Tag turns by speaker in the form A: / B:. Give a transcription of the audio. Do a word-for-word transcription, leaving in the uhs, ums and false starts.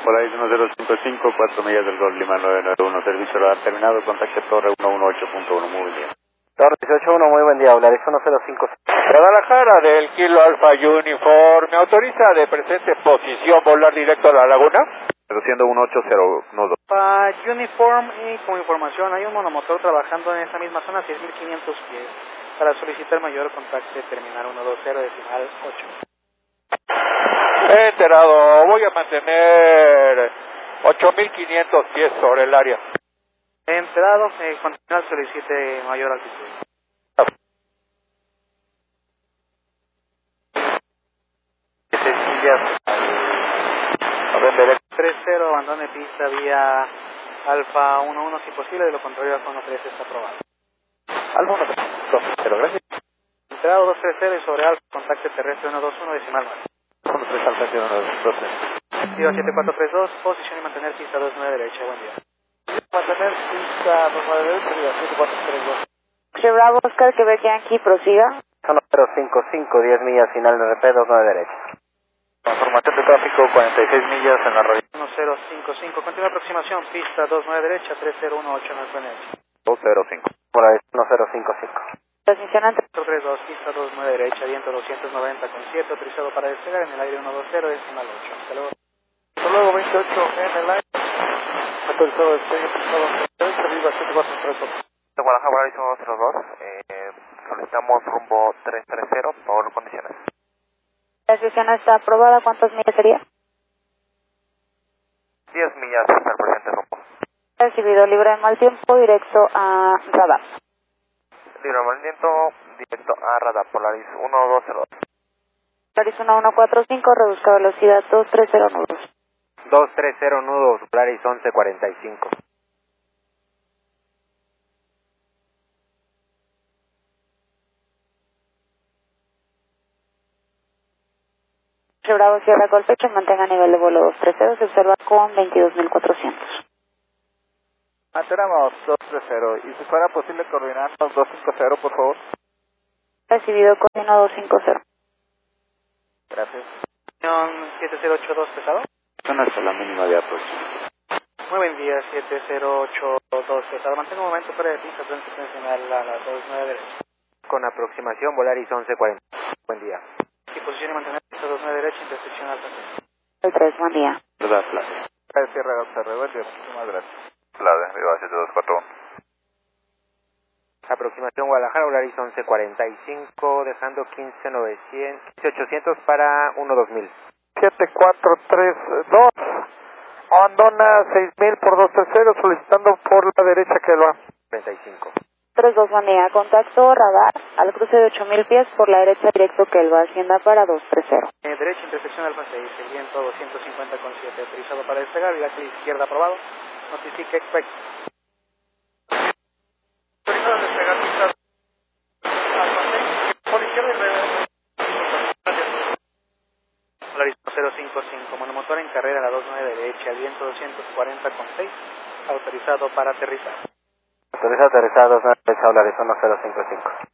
A: Polaris uno cero cinco cinco, cuatro millas del Golf Lima nueve nueve uno, servicio radar terminado, contacto Torre uno uno ocho punto uno, muy bien.
B: Torre dieciocho uno, muy buen día, Polaris uno cero cinco cinco.
C: Guadalajara del Kilo Alfa Uniform, ¿me autoriza de presente posición volar directo a la laguna?
A: Reduciendo uno ocho cero nudo.
D: Para Uniform y como información, hay un monomotor trabajando en esa misma zona, seis mil quinientos pies. Para solicitar mayor contacto terminal ciento veinte decimal ocho.
C: Enterado, voy a mantener ocho mil quinientos pies sobre el área.
D: Enterado, eh, continuar solicite mayor altitud. tres cero, abandone pista vía Alfa uno uno si posible, de lo contrario Alfa uno tres está aprobado.
B: Alfa uno tres, gracias.
D: Enterado dos tres cero y sobre Alfa, contacto terrestre ciento veintiuno decimal nueve.
B: uno tres Alfa ciento veintiuno.
D: Activa siete cuatro tres dos, posición y mantener pista dos nueve derecha, buen día.
B: Mantener pista dos nueve derecha, siete cuatro tres dos.
E: Bravo, Oscar, Quebec Yankee, prosiga.
B: uno cero cinco cinco, diez millas, final N R P dos nueve derecha.
A: Información de tráfico, cuarenta y seis millas en la radio.
D: uno cero cinco cinco, continua aproximación, pista dos nueve derecha, tres cero uno ocho en el planeta.
A: dos cero cinco.
B: Polaris uno cero cinco cinco.
E: Transmisión
D: cuatro tres dos, pista dos nueve derecha, viento doscientos noventa con siete, autorizado para despegar en el aire ciento veinte decimal ocho. Hasta luego.
B: Hasta luego, veintiocho en el aire. Autorizado de despegue, pista viva siete cuatro tres dos.
F: De Guadalajara, Polaris uno cero dos, eh, solicitamos rumbo tres tres cero, por condiciones.
E: La sesión está aprobada, ¿cuántas millas sería?
F: diez millas hasta el presente rumbo.
E: Recibido, libre de mal tiempo, directo a radar.
F: Libre de movimiento, directo a radar, Polaris uno dos cero dos.
E: Polaris uno uno cuatro cinco, reduzca velocidad dos tres cero nudos.
B: dos tres cero nudos, Polaris once cuarenta y cinco.
E: Bravo, cierra con pecho, mantenga nivel de vuelo dos tres cero, se observa con veintidós mil cuatrocientos.
B: Mantenemos dos tres cero, y si fuera posible coordinarnos dos cinco cero, por favor.
E: Recibido, coordino dos cinco cero.
B: Gracias.
D: siete cero ocho dos, pesado.
A: Zona hasta la mínima de aproximación.
D: Muy buen día, siete cero ocho dos, pesado. Mantenga un momento fuera de pista, transición final a las dos nueve derecha.
B: Con aproximación, Polaris once cuarenta. Buen día.
D: Y posición y mantener pista dos nueve derecha, intersección alfa.
E: El tres, buen día.
A: Verdad, Plaza.
B: Cierra González, buen día, muchísimas gracias.
A: Plaza, viva siete dos cuatro uno.
B: Aproximación Guadalajara, Polaris once cuarenta y cinco, dejando quince novecientos, quince ochocientos para uno dos mil. siete cuatro tres dos, abandona seis mil por dos tres cero, solicitando por la derecha que lo va. treinta y cinco.
E: tres dos, buen día. Contacto radar al cruce de ocho mil pies por la derecha directo que él va hacienda para dos tres cero.
D: Eh, derecha, intersección alfa seis, el viento doscientos cincuenta con siete, autorizado para despegar, y la izquierda aprobado. Notifique expect. Autorizado a despegar, pista alfa seis, por izquierda y reversa. Polaris cero cinco cinco, monomotor en carrera a la dos nueve derecha, el viento doscientos cuarenta con seis, autorizado para aterrizar.
B: Autorizado aterrizado, Polaris uno cero cinco cinco.